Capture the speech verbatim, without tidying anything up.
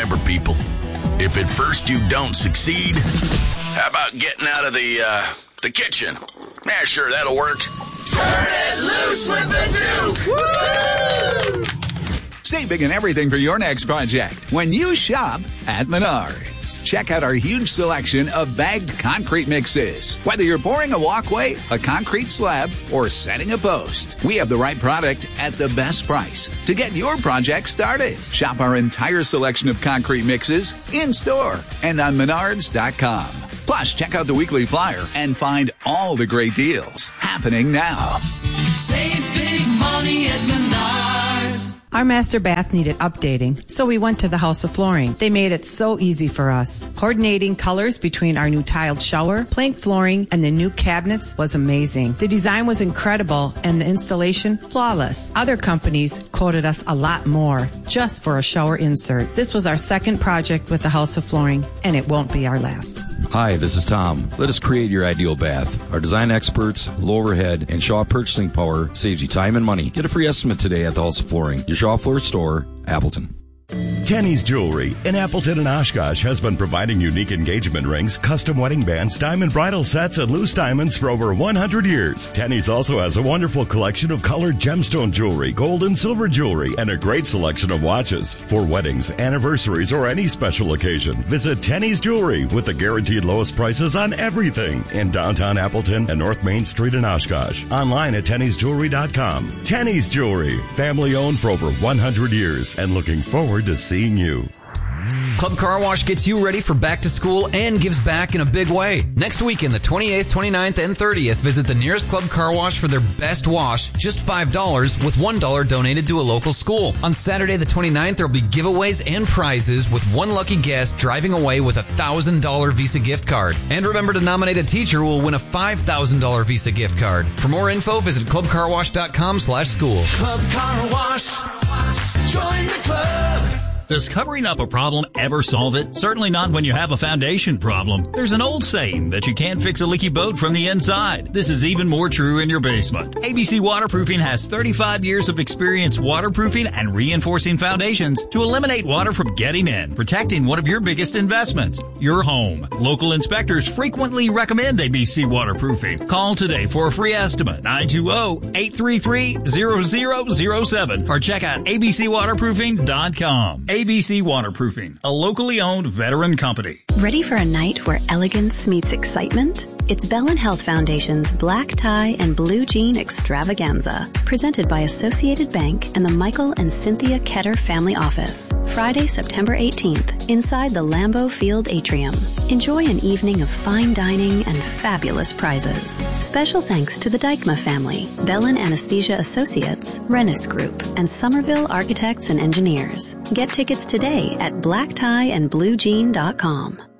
Remember, people, if at first you don't succeed, how about getting out of the, uh, the kitchen? Yeah, sure, that'll work. Turn it loose with the Duke! Woo! Save big on everything for your next project when you shop at Menards. Check out our huge selection of bagged concrete mixes. Whether you're pouring a walkway, a concrete slab, or setting a post, we have the right product at the best price to get your project started. Shop our entire selection of concrete mixes in-store and on menards dot com. Plus, check out the weekly flyer and find all the great deals happening now. Save big money at Menards. Our master bath needed updating, so we went to the House of Flooring. They made it so easy for us. Coordinating colors between our new tiled shower, plank flooring, and the new cabinets was amazing. The design was incredible and the installation flawless. Other companies quoted us a lot more just for a shower insert. This was our second project with the House of Flooring, and it won't be our last. Hi, this is Tom. Let us create your ideal bath. Our design experts, low overhead, and Shaw purchasing power saves you time and money. Get a free estimate today at the House of Flooring, your Shaw Floor store, Appleton. Tenny's Jewelry in Appleton and Oshkosh has been providing unique engagement rings, custom wedding bands, diamond bridal sets, and loose diamonds for over one hundred years. Tenny's also has a wonderful collection of colored gemstone jewelry, gold and silver jewelry, and a great selection of watches. For weddings, anniversaries, or any special occasion, visit Tenny's Jewelry with the guaranteed lowest prices on everything in downtown Appleton and North Main Street in Oshkosh. Online at tennys jewelry dot com. Tenny's Jewelry, family owned for over one hundred years, and looking forward to seeing you. Club Car Wash gets you ready for back to school and gives back in a big way. Next weekend, the twenty-eighth, twenty-ninth, and thirtieth, visit the nearest Club Car Wash for their best wash, just five dollars, with one dollar donated to a local school. On Saturday, the twenty-ninth, there will be giveaways and prizes, with one lucky guest driving away with a one thousand dollars Visa gift card. And remember to nominate a teacher who will win a five thousand dollars Visa gift card. For more info, visit club car wash dot com slash school. Club Car Wash. Join the club. Does covering up a problem ever solve it? Certainly not when you have a foundation problem. There's an old saying that you can't fix a leaky boat from the inside. This is even more true in your basement. A B C Waterproofing has thirty-five years of experience waterproofing and reinforcing foundations to eliminate water from getting in, protecting one of your biggest investments, your home. Local inspectors frequently recommend A B C Waterproofing. Call today for a free estimate, nine two zero, eight three three, zero zero zero seven, or check out a b c waterproofing dot com. A B C Waterproofing, a locally owned veteran company. Ready for a night where elegance meets excitement? It's Bellin Health Foundation's Black Tie and Blue Jean Extravaganza, presented by Associated Bank and the Michael and Cynthia Ketter Family Office. Friday, September eighteenth, inside the Lambeau Field Atrium. Enjoy an evening of fine dining and fabulous prizes. Special thanks to the Dykma family, Bellin Anesthesia Associates, Rennis Group, and Somerville Architects and Engineers. Get tickets today at black tie and blue jean dot com.